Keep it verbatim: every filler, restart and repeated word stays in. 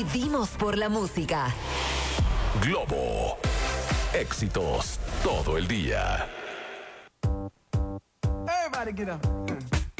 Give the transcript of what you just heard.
Vivimos por la música. Globo. Éxitos todo el día. Everybody get up.